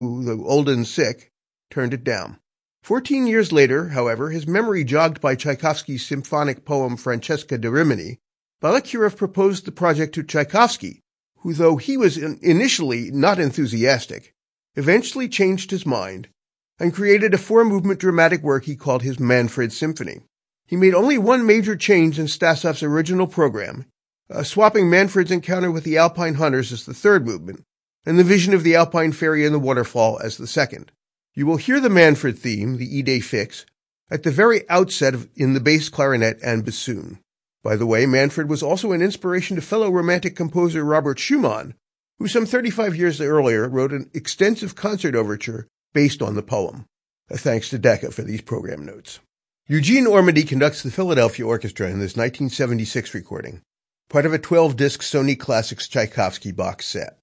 who, though old and sick, turned it down. 14 years later, however, his memory jogged by Tchaikovsky's symphonic poem Francesca da Rimini, Balakirev proposed the project to Tchaikovsky, who, though he was initially not enthusiastic, eventually changed his mind and created a four-movement dramatic work he called his Manfred Symphony. He made only one major change in Stasov's original program, swapping Manfred's encounter with the Alpine hunters as the third movement, and the vision of the Alpine fairy and the waterfall as the second. You will hear the Manfred theme, the Idee fixe, at the very outset in the bass clarinet and bassoon. By the way, Manfred was also an inspiration to fellow Romantic composer Robert Schumann, who some 35 years earlier wrote an extensive concert overture based on the poem. Thanks to Decca for these program notes. Eugene Ormandy conducts the Philadelphia Orchestra in this 1976 recording, part of a 12-disc Sony Classics Tchaikovsky box set.